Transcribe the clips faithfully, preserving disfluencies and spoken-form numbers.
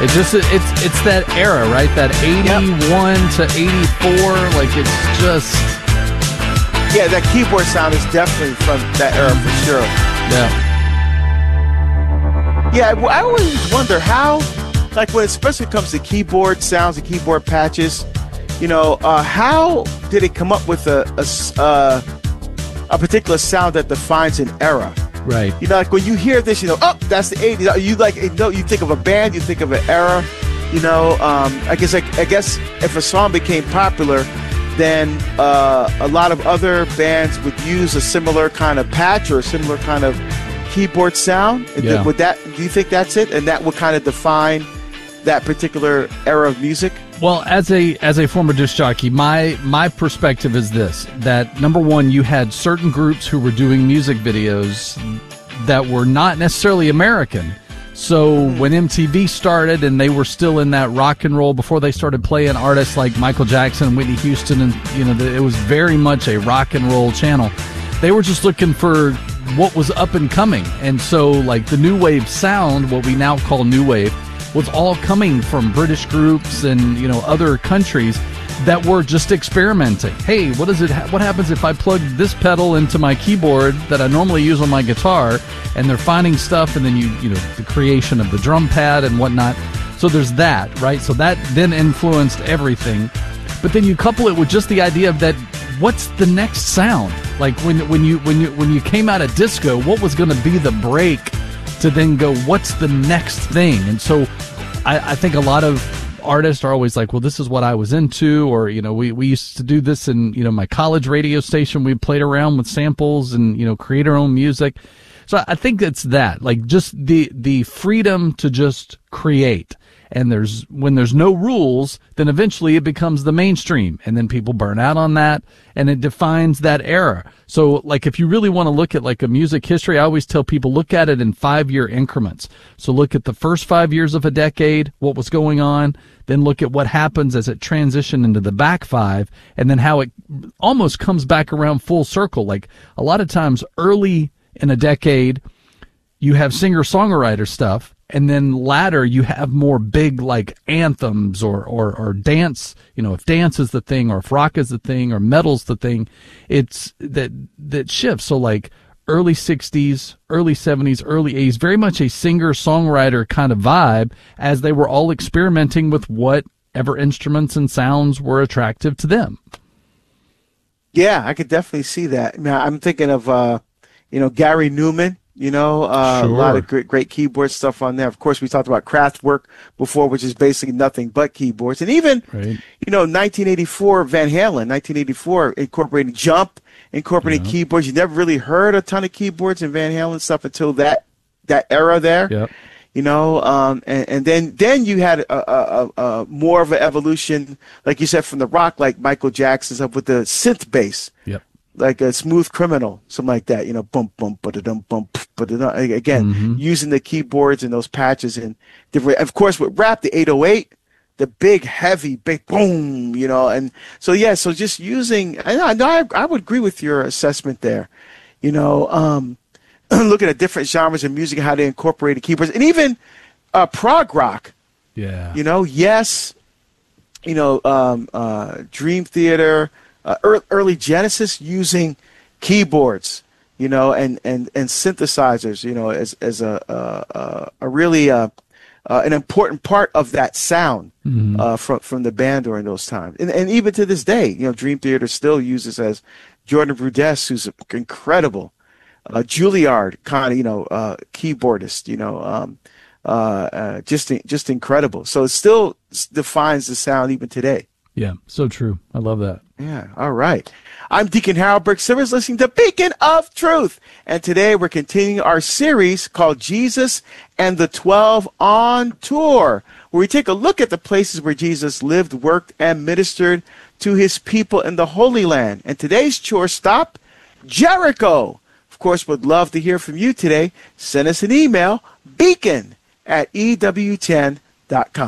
It just it's it's that era, right? That eighty-one yep. to eighty-four, like it's just yeah. That keyboard sound is definitely from that era for sure. Yeah. Yeah, I always wonder how, like when it especially comes to keyboard sounds and keyboard patches, you know, uh, how did it come up with a a, uh, a particular sound that defines an era? Right. You know, like when you hear this, you know, oh, that's the eighties. You like, you know, you think of a band, you think of an era. You know, um, I guess, like, I guess if a song became popular, then uh, a lot of other bands would use a similar kind of patch or a similar kind of keyboard sound. Yeah. Would that? Do you think that's it? And that would kind of define that particular era of music? Well, as a as a former disc jockey, my my perspective is this: that number one, you had certain groups who were doing music videos that were not necessarily American. So when M T V started and they were still in that rock and roll before they started playing artists like Michael Jackson and Whitney Houston, and you know, it was very much a rock and roll channel. They were just looking for what was up and coming, and so like the new wave sound, what we now call new wave, was all coming from British groups and, you know, other countries that were just experimenting. Hey, what is it? What happens if I plug this pedal into my keyboard that I normally use on my guitar? And they're finding stuff, and then you, you know, the creation of the drum pad and whatnot. So there's that, right? So that then influenced everything. But then you couple it with just the idea of that. What's the next sound? Like when when you when you when you came out of disco, what was going to be the break to then go, what's the next thing? And so I, I think a lot of artists are always like, well, this is what I was into, or, you know, we, we used to do this in, you know, my college radio station. We played around with samples and, you know, create our own music. So I think it's that, like, just the, the freedom to just create. And there's, when there's no rules, then eventually it becomes the mainstream, and then people burn out on that, and it defines that era. So, like, if you really want to look at like a music history, I always tell people, look at it in five-year increments. So look at the first five years of a decade, what was going on, then look at what happens as it transitioned into the back five, and then how it almost comes back around full circle. Like, a lot of times early in a decade, you have singer-songwriter stuff, and then latter you have more big like anthems or, or, or dance, you know, if dance is the thing, or if rock is the thing, or metal's the thing, it's that, that shifts. So like early sixties, early seventies, early eighties, very much a singer-songwriter kind of vibe, as they were all experimenting with whatever instruments and sounds were attractive to them. Yeah, I could definitely see that. Now, I'm thinking of, uh, you know, Gary Newman. You know, uh, sure. a lot of great, great keyboard stuff on there. Of course, we talked about Kraftwerk before, which is basically nothing but keyboards. And even, right. you know, nineteen eighty-four, Van Halen, nineteen eighty-four, incorporating Jump, incorporating yeah. keyboards. You never really heard a ton of keyboards in Van Halen stuff until that that era there. Yep. You know, um, and, and then then you had a, a, a, a more of an evolution, like you said, from the rock, like Michael Jackson's up with the synth bass. Yep. Like a Smooth Criminal, something like that, you know, bump, bump, ba-da-dum, bump, ba-da-dum. Again, mm-hmm. using the keyboards and those patches and different. Of course, with rap, the eight oh eight, the big, heavy, big boom, you know, and so yeah, so just using. I know, I, I would agree with your assessment there. You know, um, looking at different genres of music and how they incorporated keyboards, and even uh, prog rock. Yeah. You know, yes. You know, um, uh, Dream Theater. Uh, early Genesis using keyboards, you know, and, and, and synthesizers, you know, as as a a, a really uh, uh, an important part of that sound mm-hmm. uh, from from the band during those times, and and even to this day, you know, Dream Theater still uses as Jordan Rudess, who's incredible, uh, Juilliard kind of, you know, uh, keyboardist, you know, um, uh, uh, just just incredible. So it still defines the sound even today. Yeah, so true. I love that. Yeah, all right. I'm Deacon Harold Burke Simmons, listening to Beacon of Truth. And today we're continuing our series called Jesus and the Twelve on Tour, where we take a look at the places where Jesus lived, worked, and ministered to his people in the Holy Land. And today's tour stop, Jericho. Of course, would love to hear from you today. Send us an email, beacon at E W ten dot com.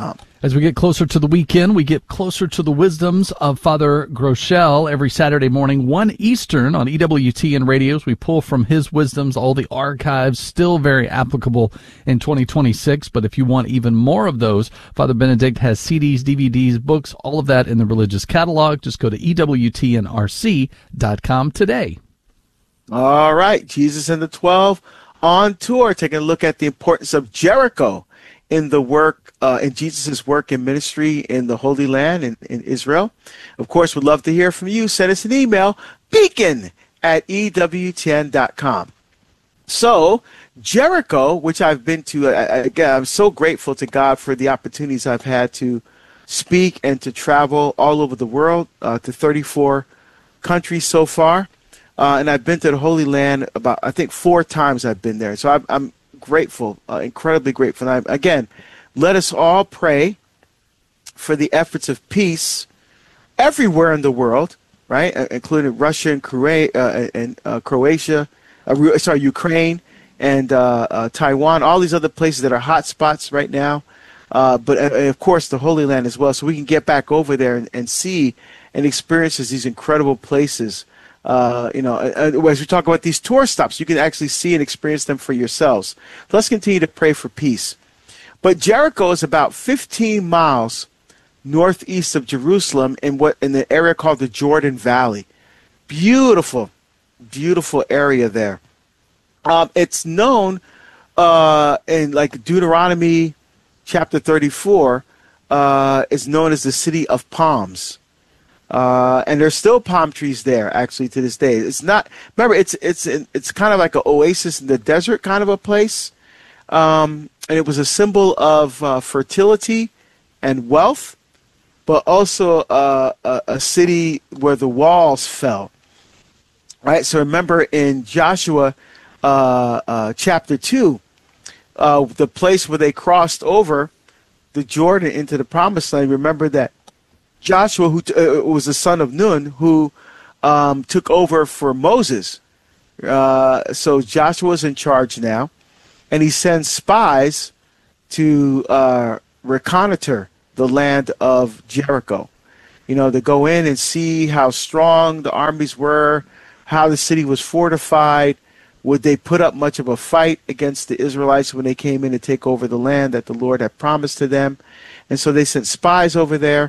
As we get closer to the weekend, we get closer to the wisdoms of Father Groeschel every Saturday morning, one Eastern on E W T N radios. We pull from his wisdoms, all the archives, still very applicable in twenty twenty-six. But if you want even more of those, Father Benedict has C Ds, D V Ds, books, all of that in the religious catalog. Just go to E W T N R C dot com today. All right, Jesus and the Twelve on tour, taking a look at the importance of Jericho in the work, uh, in Jesus' work and ministry in the Holy Land in, in Israel. Of course, we'd love to hear from you. Send us an email, beacon at E W T N dot com. So, Jericho, which I've been to, I, again, I'm so grateful to God for the opportunities I've had to speak and to travel all over the world, uh, to thirty-four countries so far. Uh, and I've been to the Holy Land about, I think, four times I've been there. So I'm, I'm grateful, uh, incredibly grateful. And I, again, let us all pray for the efforts of peace everywhere in the world, right, uh, including Russia and, Cora- uh, and uh, Croatia, uh, sorry, Ukraine and uh, uh, Taiwan, all these other places that are hot spots right now. Uh, but, uh, of course, the Holy Land as well, so we can get back over there and, and see and experience these incredible places. Uh, you know, as we talk about these tour stops, you can actually see and experience them for yourselves. Let's continue to pray for peace. But Jericho is about fifteen miles northeast of Jerusalem in what in the area called the Jordan Valley. Beautiful, beautiful area there. Um, it's known uh, in like Deuteronomy chapter thirty-four. Uh, is known as the city of palms. Uh, and there's still palm trees there, actually, to this day. It's not. Remember, it's it's it's kind of like an oasis in the desert, kind of a place. Um, and it was a symbol of uh, fertility and wealth, but also uh, a, a city where the walls fell. Right. So remember, in Joshua uh, uh, chapter two, uh, the place where they crossed over the Jordan into the Promised Land. Remember that Joshua, who uh, was the son of Nun, who um, took over for Moses. Uh, so Joshua's in charge now, and he sends spies to uh, reconnoiter the land of Jericho. You know, to go in and see how strong the armies were, how the city was fortified. Would they put up much of a fight against the Israelites when they came in to take over the land that the Lord had promised to them? And so they sent spies over there.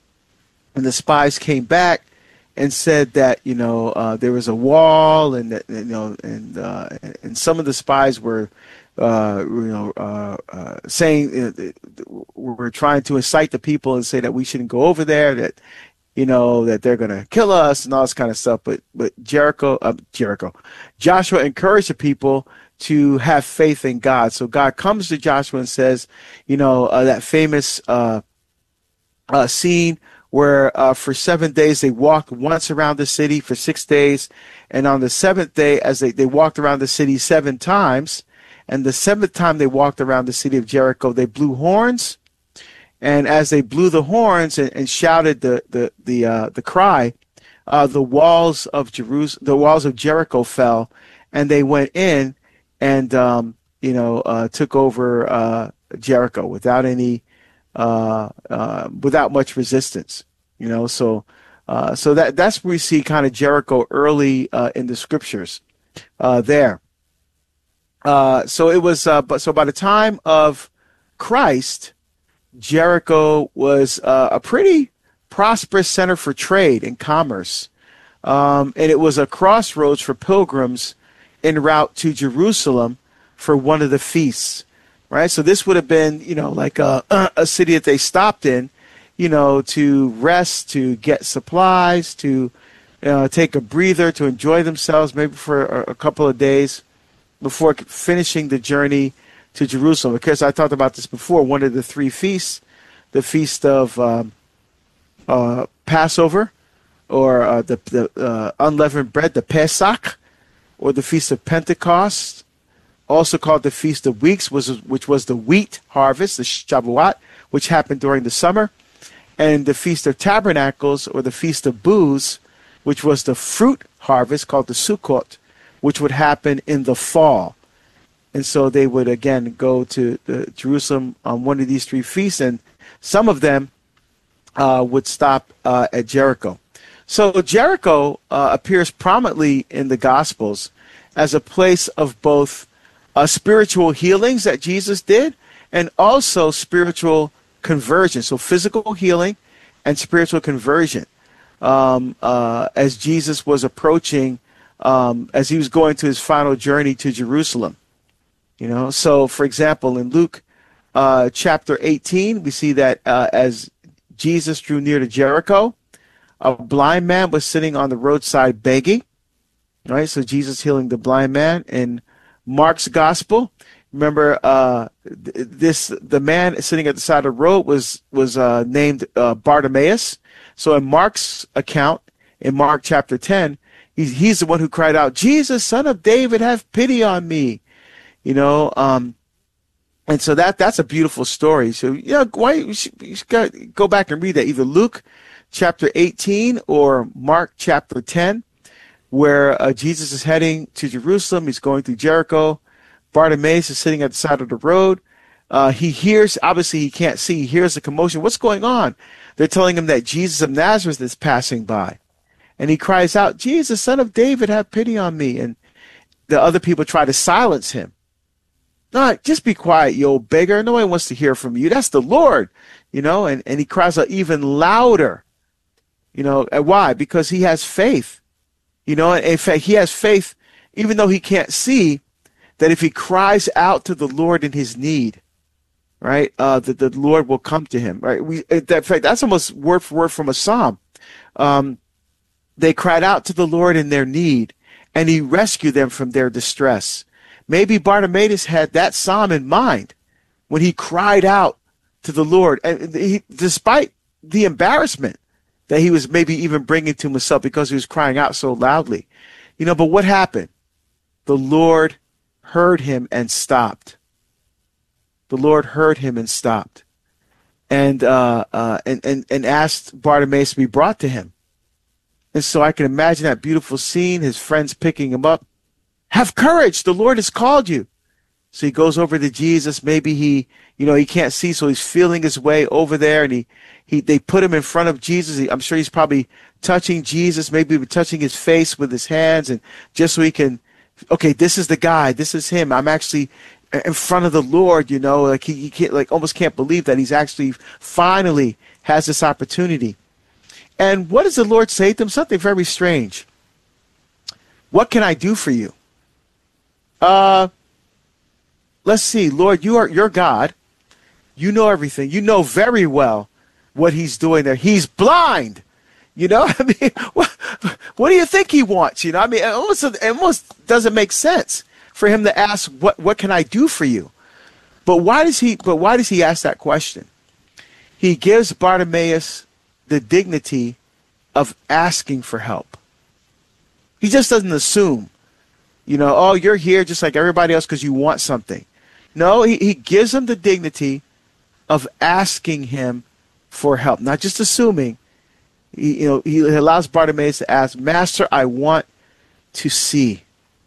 And the spies came back and said that, you know, uh, there was a wall, and that, you know, and uh, and some of the spies were, uh, you know, uh, uh, saying uh, we're trying to incite the people and say that we shouldn't go over there, that, you know, that they're going to kill us and all this kind of stuff. But but Jericho, uh, Jericho, Joshua encouraged the people to have faith in God. So God comes to Joshua and says, you know, uh, that famous uh, uh, scene where uh, for seven days they walked once around the city for six days. And on the seventh day, as they, they walked around the city seven times, and the seventh time they walked around the city of Jericho, they blew horns. And as they blew the horns and, and shouted the the the, uh, the cry, uh, the walls of Jerusalem, the walls of Jericho fell, and they went in and um, you know uh, took over uh, Jericho without any. Uh, uh, without much resistance, you know, so uh, so that that's where we see kind of Jericho early uh, in the scriptures uh, there. Uh, so it was, uh, but so by the time of Christ, Jericho was uh, a pretty prosperous center for trade and commerce, um, and it was a crossroads for pilgrims en route to Jerusalem for one of the feasts. Right, so this would have been, you know, like a, a city that they stopped in, you know, to rest, to get supplies, to uh, take a breather, to enjoy themselves, maybe for a, a couple of days before finishing the journey to Jerusalem. Because I talked about this before, one of the three feasts, the feast of um, uh, Passover, or uh, the, the uh, unleavened bread, the Pesach, or the feast of Pentecost, also called the Feast of Weeks, was, which was the wheat harvest, the Shavuot, which happened during the summer, and the Feast of Tabernacles, or the Feast of Booths, which was the fruit harvest, called the Sukkot, which would happen in the fall. And so they would, again, go to the Jerusalem on one of these three feasts, and some of them uh, would stop uh, at Jericho. So Jericho uh, appears prominently in the Gospels as a place of both uh, spiritual healings that Jesus did and also spiritual conversion. So physical healing and spiritual conversion. Um, uh, as Jesus was approaching, um, as he was going to his final journey to Jerusalem. You know, so for example, in Luke uh, chapter eighteen, we see that uh, as Jesus drew near to Jericho, a blind man was sitting on the roadside begging. Right, so Jesus healing the blind man. In Mark's gospel, remember uh, this: the man sitting at the side of the road was was uh, named uh, Bartimaeus. So in Mark's account, in Mark chapter ten, he's, he's the one who cried out, "Jesus, Son of David, have pity on me." You know, um, and so that that's a beautiful story. So you know, why you should, you should go back and read that, either Luke chapter eighteen or Mark chapter ten, where uh, Jesus is heading to Jerusalem. He's going through Jericho. Bartimaeus is sitting at the side of the road. Uh, he hears, obviously he can't see, he hears the commotion. What's going on? They're telling him that Jesus of Nazareth is passing by. And he cries out, "Jesus, Son of David, have pity on me." And the other people try to silence him. "No, just be quiet, you old beggar. No one wants to hear from you. That's the Lord." You know, and, and he cries out even louder. You know, and why? Because he has faith. You know, in fact, he has faith, even though he can't see, that if he cries out to the Lord in his need, right, uh, that the Lord will come to him, right? We, in fact, that's almost word for word from a psalm. Um, they cried out to the Lord in their need, and he rescued them from their distress. Maybe Bartimaeus had that psalm in mind when he cried out to the Lord, and he, despite the embarrassment that he was maybe even bringing to himself because he was crying out so loudly. You know, but what happened? The Lord heard him and stopped. The Lord heard him and stopped, and uh, uh, and and and asked Bartimaeus to be brought to him. And so I can imagine that beautiful scene. His friends picking him up. "Have courage! The Lord has called you." So he goes over to Jesus. Maybe he, you know, he can't see, so he's feeling his way over there, and he, he they put him in front of Jesus. He, I'm sure he's probably touching Jesus, maybe touching his face with his hands, and just so he can, okay, this is the guy, this is him. I'm actually in front of the Lord, you know, like he, he can't, like almost can't believe that he's actually finally has this opportunity. And what does the Lord say to him? Something very strange. "What can I do for you?" Uh, let's see, Lord, you are, you're God. You know everything. You know very well what he's doing there. He's blind. You know, I mean, what, what do you think he wants? You know, I mean, it almost, it almost doesn't make sense for him to ask, what, what can I do for you? But why does he, but why does he ask that question? He gives Bartimaeus the dignity of asking for help. He just doesn't assume, you know, oh, you're here just like everybody else because you want something. No, he, he gives him the dignity of asking him for help, not just assuming. He, you know, he allows Bartimaeus to ask, "Master, I want to see.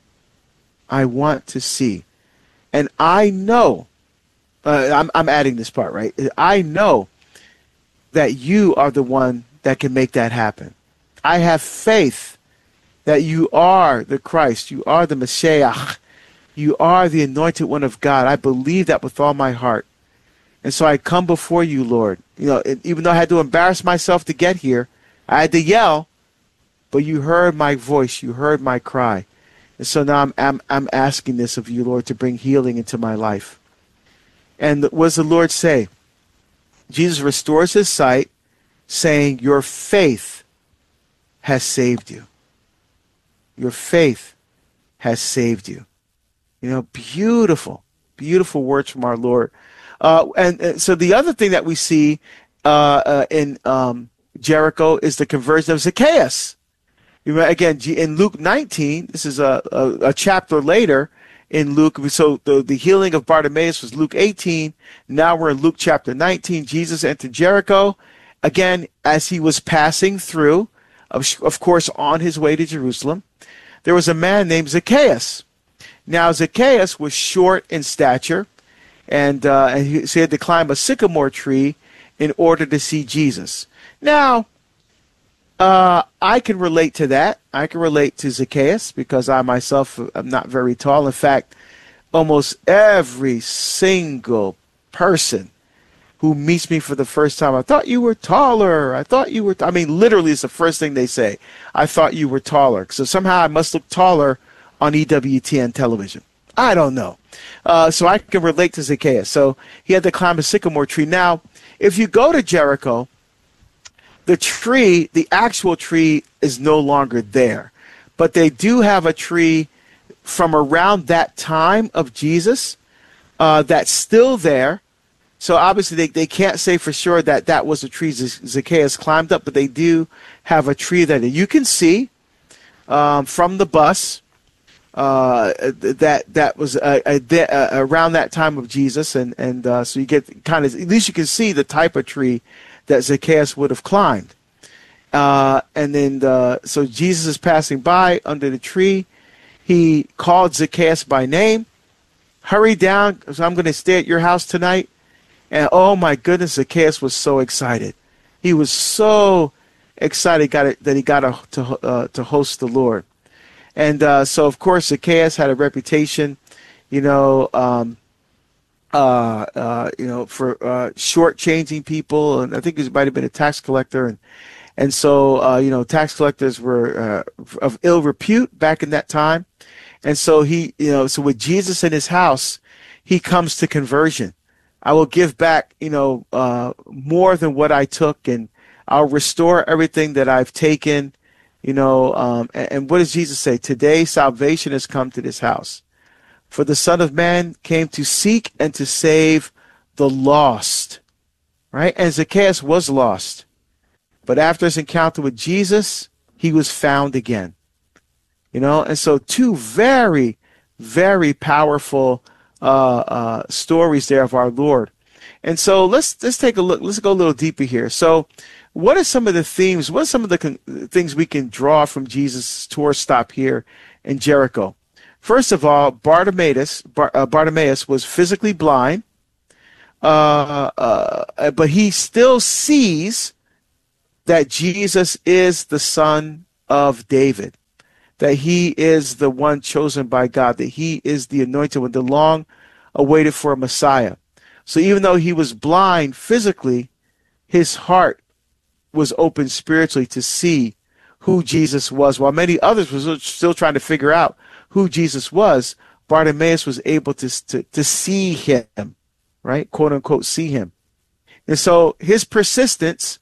I want to see. And I know," uh, I'm, I'm adding this part, right? "I know that you are the one that can make that happen. I have faith that you are the Christ. You are the Messiah. You are the anointed one of God. I believe that with all my heart. And so I come before you, Lord. You know, even though I had to embarrass myself to get here, I had to yell, but you heard my voice. You heard my cry. And so now I'm, I'm, I'm asking this of you, Lord, to bring healing into my life." And what does the Lord say? Jesus restores his sight, saying, "Your faith has saved you. Your faith has saved you." You know, beautiful, beautiful words from our Lord. Uh, and, and so the other thing that we see uh, uh, in um, Jericho is the conversion of Zacchaeus. You know, again, in Luke nineteen, this is a, a, a chapter later in Luke. So the, the healing of Bartimaeus was Luke eighteen. Now we're in Luke chapter nineteen. Jesus entered Jericho. Again, as he was passing through, of, of course, on his way to Jerusalem, there was a man named Zacchaeus. Now, Zacchaeus was short in stature, and, uh, and he, so he had to climb a sycamore tree in order to see Jesus. Now, uh, I can relate to that. I can relate to Zacchaeus because I myself am not very tall. In fact, almost every single person who meets me for the first time, I thought you were taller. I thought you were, t-. I mean, literally it's the first thing they say. I thought you were taller. So somehow I must look taller on E W T N television. I don't know. Uh, so I can relate to Zacchaeus. So he had to climb a sycamore tree. Now, if you go to Jericho, the tree, the actual tree is no longer there. But they do have a tree from around that time of Jesus uh, that's still there. So obviously they, they can't say for sure that that was a tree Zacchaeus climbed up, but they do have a tree that you can see um, from the bus uh, that that was uh, a, a, around that time of Jesus. And, and uh, so you get kind of, at least you can see the type of tree that Zacchaeus would have climbed. Uh, and then, the, so Jesus is passing by under the tree. He called Zacchaeus by name. Hurry down, because I'm going to stay at your house tonight. And oh my goodness, Zacchaeus was so excited. He was so excited got it, that he got a, to uh, to host the Lord. And uh, so, of course, Zacchaeus had a reputation, you know, um, uh, uh, you know, for uh, shortchanging people. And I think he might have been a tax collector. And and so, uh, you know, tax collectors were uh, of ill repute back in that time. And so he, you know, so with Jesus in his house, he comes to conversion. I will give back, you know, uh, more than what I took, and I'll restore everything that I've taken, you know. Um, and, and what does Jesus say? Today salvation has come to this house. For the Son of Man came to seek and to save the lost, right? And Zacchaeus was lost. But after his encounter with Jesus, he was found again, you know. And so two very, very powerful Uh, uh, stories there of our Lord. And so let's let's take a look. Let's go a little deeper here. So what are some of the themes? What are some of the con- things we can draw from Jesus' tour stop here in Jericho? First of all, Bartimaeus, Bar- uh, Bartimaeus was physically blind, uh, uh, but he still sees that Jesus is the Son of David, that he is the one chosen by God, that he is the anointed one, the long awaited for a Messiah. So even though he was blind physically, his heart was open spiritually to see who Jesus was. While many others were still trying to figure out who Jesus was, Bartimaeus was able to, to, to see him, right? Quote unquote, see him. And so his persistence,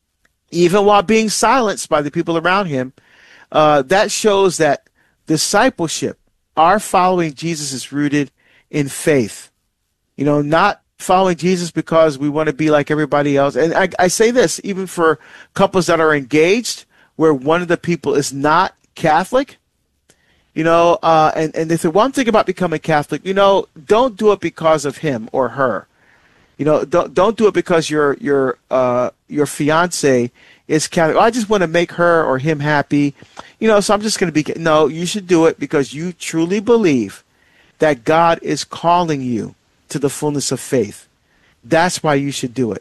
even while being silenced by the people around him, Uh, that shows that discipleship, our following Jesus, is rooted in faith. You know, not following Jesus because we want to be like everybody else. And I, I say this even for couples that are engaged, where one of the people is not Catholic. You know, uh, and, and they say, well, I'm thinking about becoming Catholic. You know, don't do it because of him or her. You know, don't don't do it because your your uh, your fiance is Catholic. Oh, I just want to make her or him happy. You know, so I'm just going to be. No, you should do it because you truly believe that God is calling you to the fullness of faith. That's why you should do it.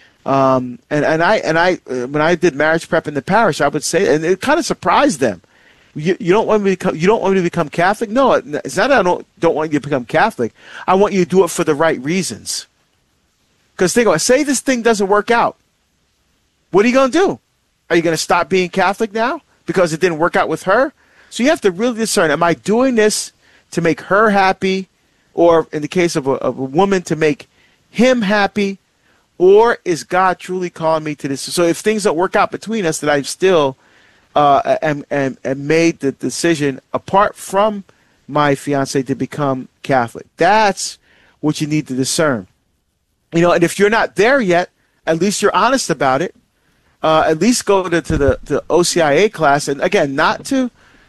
Um, and and I and I uh, when I did marriage prep in the parish, I would say, and it kind of surprised them. You, you don't want me to become, you don't want me to become Catholic? No, it's not that I don't don't want you to become Catholic. I want you to do it for the right reasons. Because think about it, say this thing doesn't work out. What are you going to do? Are you going to stop being Catholic now because it didn't work out with her? So you have to really discern, am I doing this to make her happy, or in the case of a, of a woman, to make him happy, or is God truly calling me to this? So if things don't work out between us, that I've still uh, am, am, am made the decision apart from my fiance to become Catholic. That's what you need to discern. You know, and if you're not there yet, at least you're honest about it. Uh, at least go to, to the to O C I A class, and again, not to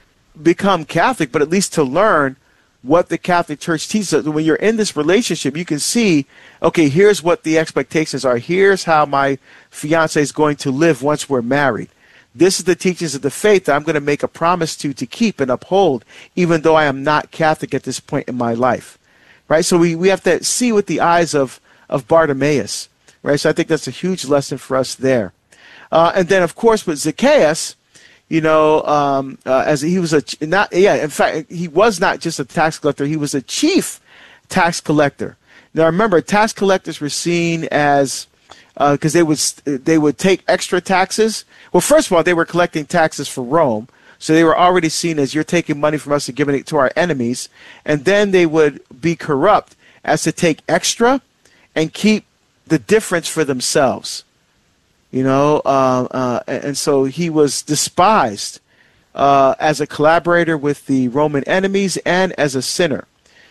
become Catholic, but at least to learn what the Catholic Church teaches. When you're in this relationship, you can see, okay, here's what the expectations are. Here's how my fiance is going to live once we're married. This is the teachings of the faith that I'm going to make a promise to to keep and uphold, even though I am not Catholic at this point in my life. Right? So we, we have to see with the eyes of of Bartimaeus. right? So I think that's a huge lesson for us there. Uh, and then, of course, with Zacchaeus, you know, um, uh, as he was a not, yeah, in fact, he was not just a tax collector; he was a chief tax collector. Now, remember, tax collectors were seen as because uh, they would they would take extra taxes. Well, first of all, they were collecting taxes for Rome, so they were already seen as, you're taking money from us and giving it to our enemies. And then they would be corrupt as to take extra and keep the difference for themselves. You know, uh, uh, and so he was despised uh, as a collaborator with the Roman enemies and as a sinner.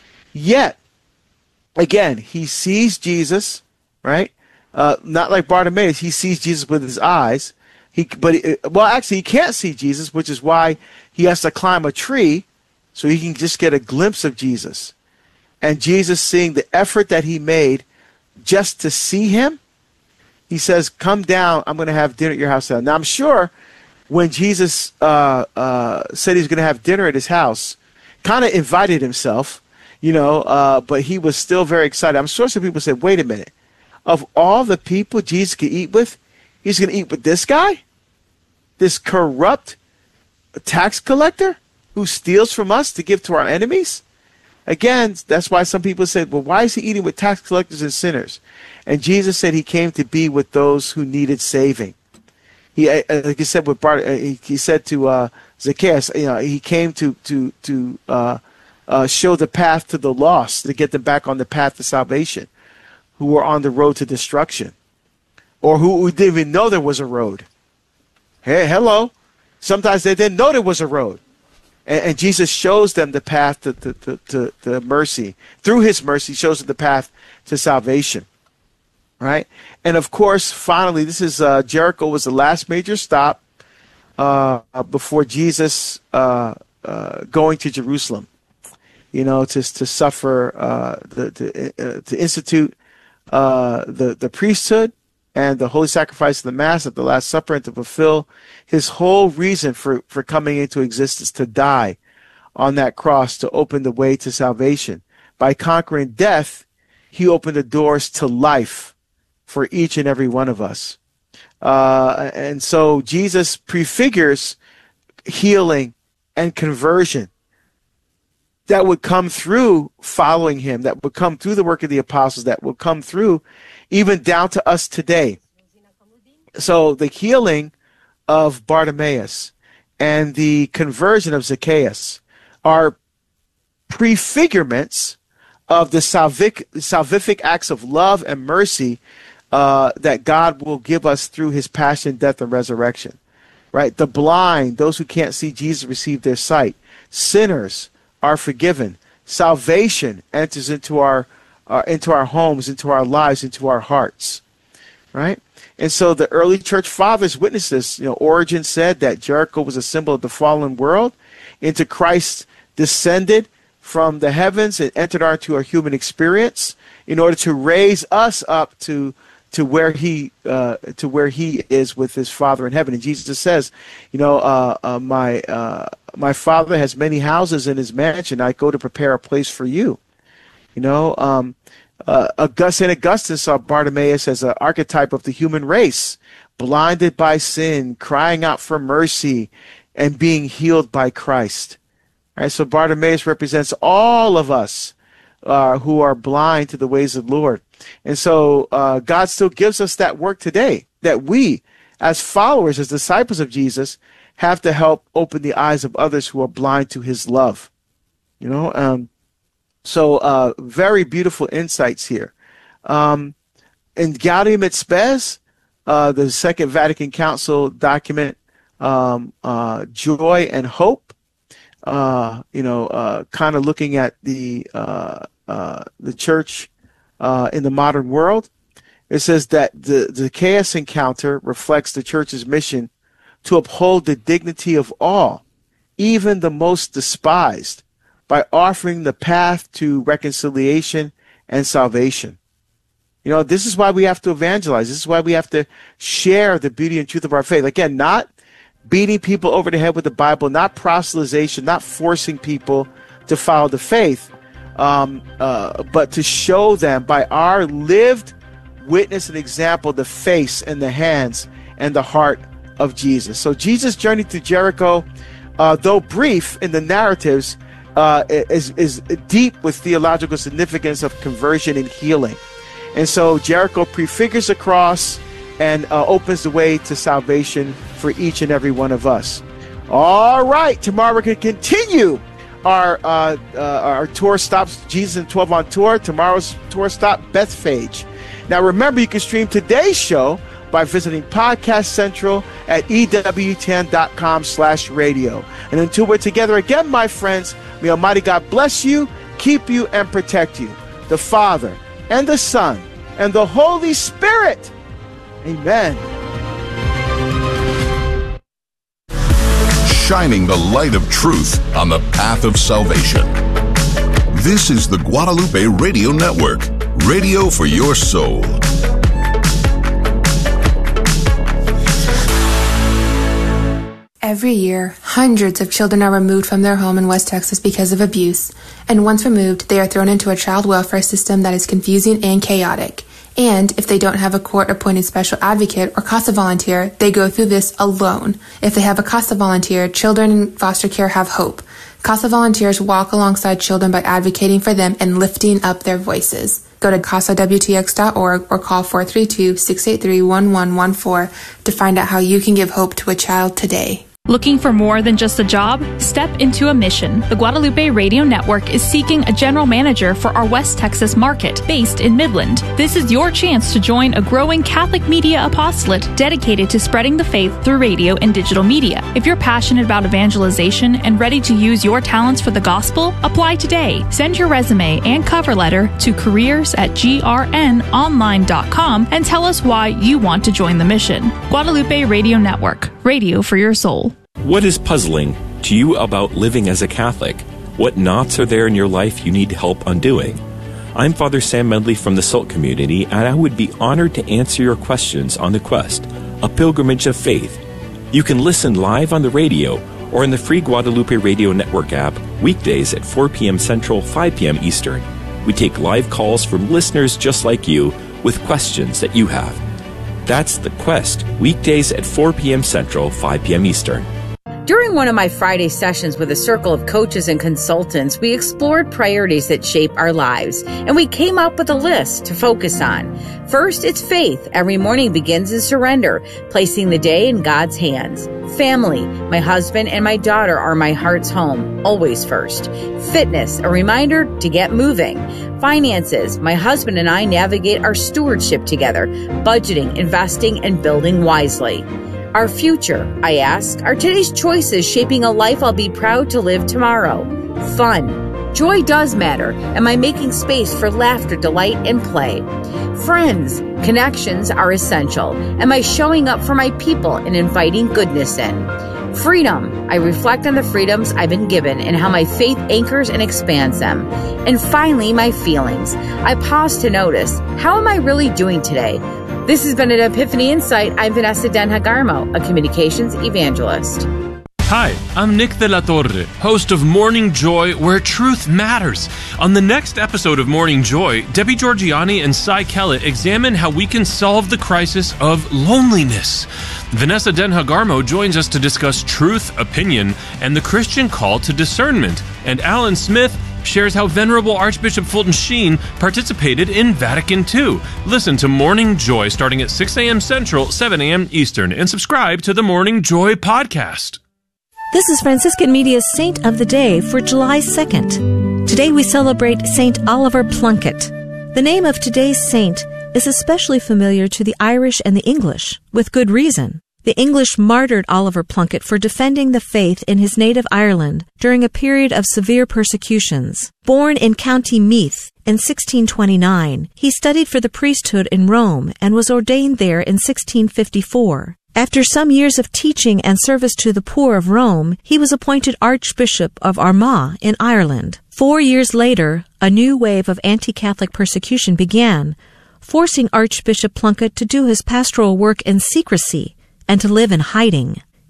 Yet, again, he sees Jesus, right? Uh, not like Bartimaeus, he sees Jesus with his eyes. He, but he, well, actually, he can't see Jesus, which is why he has to climb a tree so he can just get a glimpse of Jesus. And Jesus, seeing the effort that he made just to see him, he says, "Come down. I'm going to have dinner at your house now." Now, I'm sure when Jesus uh, uh, said he was going to have dinner at his house, kind of invited himself, you know, uh, but he was still very excited. I'm sure some people said, "Wait a minute. Of all the people Jesus could eat with, he's going to eat with this guy? This corrupt tax collector who steals from us to give to our enemies?" Again, that's why some people said, "Well, why is he eating with tax collectors and sinners?" And Jesus said he came to be with those who needed saving. He, like he said with Bart, he said to uh, Zacchaeus, you know, he came to to to uh, uh, show the path to the lost, to get them back on the path to salvation, who were on the road to destruction, or who, who didn't even know there was a road. Hey, hello. Sometimes they didn't know there was a road. And, and Jesus shows them the path to, to, to, to, to mercy. Through his mercy, shows them the path to salvation. Right? And of course, finally, this is uh, Jericho was the last major stop uh, before Jesus uh, uh, going to Jerusalem, you know, to, to suffer, uh, the, to, uh, to institute uh, the, the priesthood and the holy sacrifice of the Mass at the Last Supper, and to fulfill his whole reason for, for coming into existence, to die on that cross, to open the way to salvation. By conquering death, he opened the doors to life for each and every one of us. Uh, and so Jesus prefigures healing and conversion that would come through following him, that would come through the work of the apostles, that will come through even down to us today. So the healing of Bartimaeus and the conversion of Zacchaeus are prefigurements of the salvific, salvific acts of love and mercy uh, that God will give us through his passion, death, and resurrection. Right? The blind, those who can't see Jesus, receive their sight. Sinners are forgiven. Salvation enters into our uh, into our homes, into our lives, into our hearts. Right? And so the early church fathers witnessed this. You know, Origen said that Jericho was a symbol of the fallen world. Into Christ descended from the heavens and entered into our human experience in order to raise us up to to where he uh, to where he is with his Father in heaven. And Jesus says, you know, uh, uh, my uh, my Father has many houses in his mansion. I go to prepare a place for you. You know, um, uh, August, Saint Augustine saw Bartimaeus as an archetype of the human race, blinded by sin, crying out for mercy, and being healed by Christ. All right, so Bartimaeus represents all of us uh, who are blind to the ways of the Lord. And so uh, God still gives us that work today, that we, as followers, as disciples of Jesus, have to help open the eyes of others who are blind to his love. You know, um, so uh, very beautiful insights here. Um, in Gaudium et Spes, uh, the Second Vatican Council document, um, uh, Joy and Hope, uh, you know, uh, kind of looking at the uh, uh, the church uh, in the modern world. It says that the, the Zacchaeus encounter reflects the church's mission to uphold the dignity of all, even the most despised, by offering the path to reconciliation and salvation. You know, this is why we have to evangelize. This is why we have to share the beauty and truth of our faith. Again, not beating people over the head with the Bible, not proselytization, not forcing people to follow the faith, um, uh, but to show them by our lived witness and example the face and the hands and the heart of Jesus. So Jesus' journey through Jericho, uh, though brief in the narratives, uh, is, is deep with theological significance of conversion and healing. And so Jericho prefigures the cross and uh, opens the way to salvation for each and every one of us. All right, tomorrow we're going to continue our uh, uh, our tour stops, Jesus and twelve on tour. Tomorrow's tour stop, Bethphage. Now remember, you can stream today's show by visiting Podcast Central at E W ten dot com slash radio. And until we're together again, my friends, may Almighty God bless you, keep you, and protect you. The Father, and the Son, and the Holy Spirit. Amen. Shining the light of truth on the path of salvation. This is the Guadalupe Radio Network, radio for your soul. Every year, hundreds of children are removed from their home in West Texas because of abuse, and once removed, they are thrown into a child welfare system that is confusing and chaotic. And if they don't have a court-appointed special advocate or CASA volunteer, they go through this alone. If they have a CASA volunteer, children in foster care have hope. CASA volunteers walk alongside children by advocating for them and lifting up their voices. Go to casa w t x dot org or call four three two, six eight three, one one one four to find out how you can give hope to a child today. Looking for more than just a job? Step into a mission. The Guadalupe Radio Network is seeking a general manager for our West Texas market, based in Midland. This is your chance to join a growing Catholic media apostolate dedicated to spreading the faith through radio and digital media. If you're passionate about evangelization and ready to use your talents for the gospel, apply today. Send your resume and cover letter to careers at g r n online dot com and tell us why you want to join the mission. Guadalupe Radio Network, radio for your soul. What is puzzling to you about living as a Catholic? What knots are there in your life you need help undoing? I'm Father Sam Medley from the Salt Community, and I would be honored to answer your questions on The Quest, a pilgrimage of faith. You can listen live on the radio or in the free Guadalupe Radio Network app weekdays at four p.m. Central, five p.m. Eastern. We take live calls from listeners just like you with questions that you have. That's The Quest, weekdays at four p.m. Central, five p.m. Eastern. During one of my Friday sessions with a circle of coaches and consultants, we explored priorities that shape our lives, and we came up with a list to focus on. First, it's faith. Every morning begins in surrender, placing the day in God's hands. Family. My husband and my daughter are my heart's home, always first. Fitness. A reminder to get moving. Finances. My husband and I navigate our stewardship together, budgeting, investing, and building wisely. Our future, I ask, are today's choices shaping a life I'll be proud to live tomorrow? Fun. Joy does matter. Am I making space for laughter, delight, and play? Friends. Connections are essential. Am I showing up for my people and inviting goodness in? Freedom. I reflect on the freedoms I've been given and how my faith anchors and expands them. And finally, my feelings. I pause to notice, how am I really doing today? This has been an Epiphany Insight. I'm Vanessa Denha-Garmo, a communications evangelist. Hi, I'm Nick de la Torre, host of Morning Joy, where truth matters. On the next episode of Morning Joy, Debbie Georgiani and Cy Kellett examine how we can solve the crisis of loneliness. Vanessa Denha-Garmo joins us to discuss truth, opinion, and the Christian call to discernment. And Alan Smith shares how Venerable Archbishop Fulton Sheen participated in Vatican two. Listen to Morning Joy starting at six a.m. Central, seven a.m. Eastern, and subscribe to the Morning Joy podcast. This is Franciscan Media's Saint of the Day for July second. Today we celebrate Saint Oliver Plunkett. The name of today's saint is especially familiar to the Irish and the English, with good reason. The English martyred Oliver Plunkett for defending the faith in his native Ireland during a period of severe persecutions. Born in County Meath in sixteen twenty-nine, he studied for the priesthood in Rome and was ordained there in sixteen fifty-four. After some years of teaching and service to the poor of Rome, he was appointed Archbishop of Armagh in Ireland. Four years later, a new wave of anti-Catholic persecution began, forcing Archbishop Plunkett to do his pastoral work in secrecy and to live in hiding.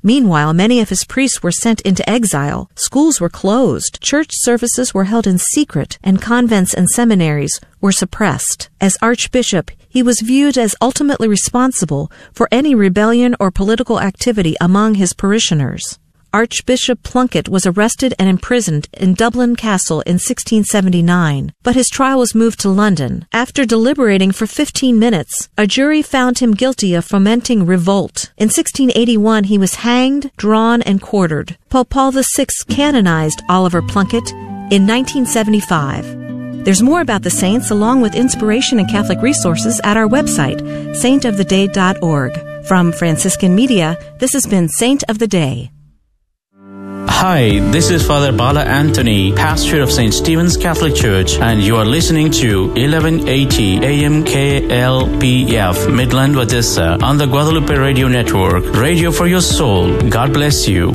Meanwhile, many of his priests were sent into exile. Schools were closed. Church services were held in secret, and convents and seminaries were suppressed. As archbishop, he was viewed as ultimately responsible for any rebellion or political activity among his parishioners. Archbishop Plunkett was arrested and imprisoned in Dublin Castle in sixteen seventy-nine, but his trial was moved to London. After deliberating for fifteen minutes, a jury found him guilty of fomenting revolt. In sixteen eighty-one, he was hanged, drawn, and quartered. Pope Paul the Sixth canonized Oliver Plunkett in nineteen seventy-five. There's more about the saints along with inspiration and Catholic resources at our website, saint of the day dot org. From Franciscan Media, this has been Saint of the Day. Hi, this is Father Bala Anthony, pastor of Saint Stephen's Catholic Church, and you are listening to eleven eighty A M K L P F, Midland, Odessa, on the Guadalupe Radio Network. Radio for your soul. God bless you.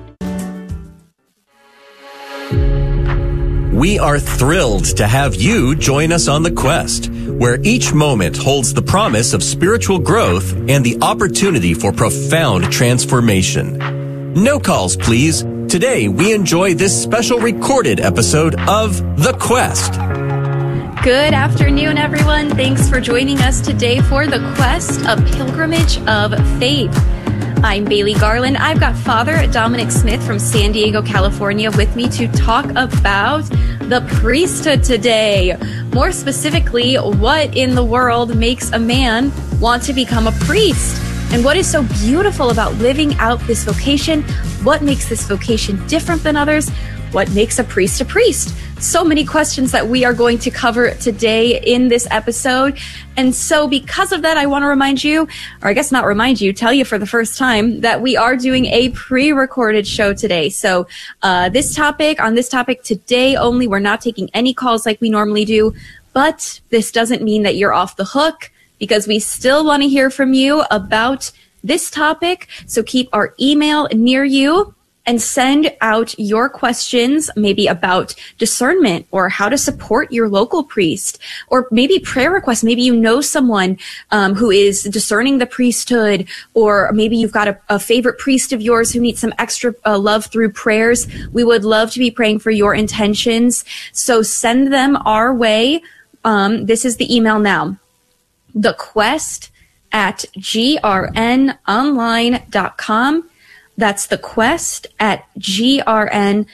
We are thrilled to have you join us on the quest, where each moment holds the promise of spiritual growth and the opportunity for profound transformation. No calls, please. Today, we enjoy this special recorded episode of The Quest. Good afternoon, everyone. Thanks for joining us today for The Quest, a pilgrimage of faith. I'm Bailey Garland. I've got Father Dominic Smith from San Diego, California with me to talk about the priesthood today. More specifically, what in the world makes a man want to become a priest? And what is so beautiful about living out this vocation? What makes this vocation different than others? What makes a priest a priest? So many questions that we are going to cover today in this episode. And so because of that, I want to remind you, or I guess not remind you, tell you for the first time that we are doing a pre-recorded show today. So uh, this topic, on this topic today only, we're not taking any calls like we normally do, but this doesn't mean that you're off the hook, because we still want to hear from you about this topic. So keep our email near you and send out your questions, maybe about discernment or how to support your local priest, or maybe prayer requests. Maybe you know someone um, who is discerning the priesthood, or maybe you've got a, a favorite priest of yours who needs some extra uh, love through prayers. We would love to be praying for your intentions. So send them our way. Um, this is the email now. The Quest at G R N online dot com. That's The Quest at G R N